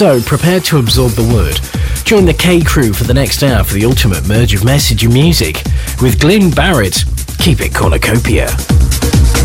So prepare to absorb the word. Join the K Crew for the next hour for the ultimate merge of message and music. With Glyn Barrett, keep it cornucopia.